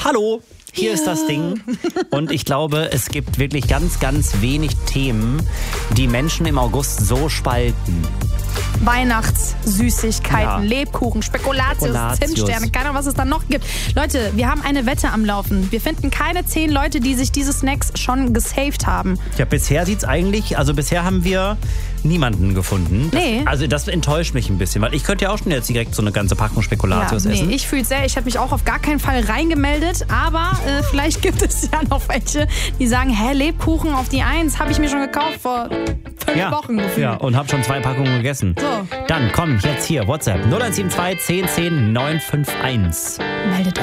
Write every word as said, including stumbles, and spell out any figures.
Hallo, hier Ja. ist das Ding. Und ich glaube, es gibt wirklich ganz, ganz wenig Themen, die Menschen im August so spalten. Weihnachtssüßigkeiten, Ja. Lebkuchen, Spekulatius, Spekulatius. Zimtsterne, keine Ahnung, was es dann noch gibt. Leute, wir haben eine Wette am Laufen. Wir finden keine zehn Leute, die sich diese Snacks schon gesaved haben. Ja, bisher sieht's eigentlich, also bisher haben wir niemanden gefunden. Das, Nee. Also das enttäuscht mich ein bisschen, weil ich könnte ja auch schon jetzt direkt so eine ganze Packung Spekulatius ja, nee, essen. ich fühle sehr. Ich habe mich auch auf gar keinen Fall reingemeldet, aber äh, vielleicht gibt es ja noch welche, die sagen, hä, Lebkuchen auf die Eins habe ich mir schon gekauft vor fünf ja. Wochen gefühlt. Ja, und hab schon zwei Packungen gegessen. So. Dann komm, jetzt hier, WhatsApp null eins sieben zwei zehn zehn neun fünf eins. Meldet